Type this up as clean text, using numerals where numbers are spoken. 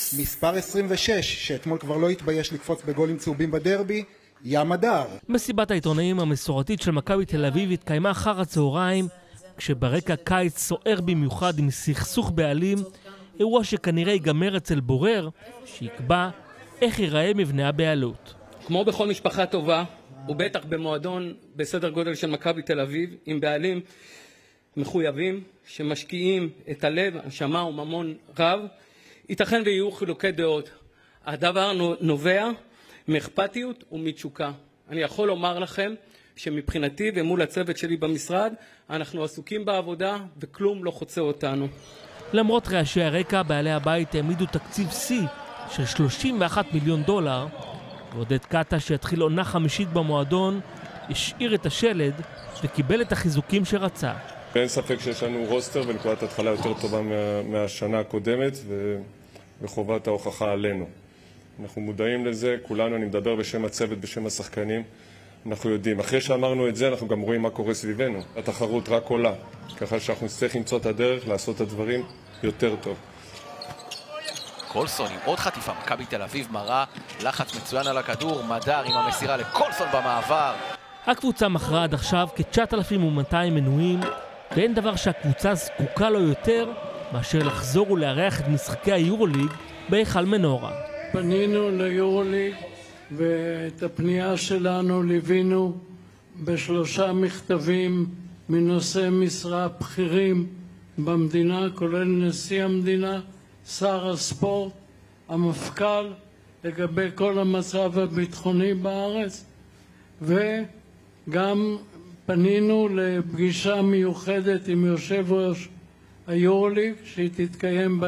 מספר 26, שאתמול כבר לא התבייש לקפוץ בגולים צהובים בדרבי, ים הדר. מסיבת העיתונאים המסורתית של מכבי תל אביב התקיימה אחר הצהריים, כשברקע קיץ סוער במיוחד עם סכסוך בעלים, אירוע שכנראה ייגמר אצל בורר, שיקבע איך ייראה מבנה הבעלות. כמו בכל משפחה טובה, ובטח במועדון בסדר גודל של מכבי תל אביב, עם בעלים מחויבים שמשקיעים את הלב, הנשמה וממון רב, ייתכן ויהיו חילוקי דעות. הדבר נובע מאכפתיות ומתשוקה. אני יכול לומר לכם שמבחינתי ומול הצוות שלי במשרד, אנחנו עסוקים בעבודה וכלום לא חוצה אותנו. למרות רעשי הרקע, בעלי הבית העמידו תקציב C של $31 מיליון, ועודד קטה שיתחיל עונה חמישית במועדון, השאיר את השלד וקיבל את החיזוקים שרצה. אין ספק שיש לנו רוסטר ונקודת התחלה יותר טובה מהשנה הקודמת, וחובת ההוכחה עלינו. אנחנו מודעים לזה, כולנו, אני מדבר בשם הצוות, בשם השחקנים, אנחנו יודעים. אחרי שאמרנו את זה, אנחנו גם רואים מה קורה סביבנו. התחרות רק עולה, ככה שאנחנו נצטרך למצוא את הדרך לעשות את הדברים יותר טוב. קולסון עם עוד חטיפה, מכבי תל אביב מראה לחץ מצוין על הכדור, מדר עם המסירה לקולסון במעבר. הקבוצה מכרה עד עכשיו כ-9,200 מנויים, ואין דבר שהקבוצה זקוקה לו יותר מאשר לחזור ולארח את משחקי היורוליג בהיכל מנורה. פנינו ליורוליג ואת הפנייה שלנו ליווינו ב3 מכתבים מנושאי משרה בכירים במדינה, כולל נשיא המדינה, שר הספורט, המפכ"ל, לגבי כל המצב הביטחוני בארץ, וגם פנינו לפגישה מיוחדת עם יושב ראש היורוליג שהיא תתקיים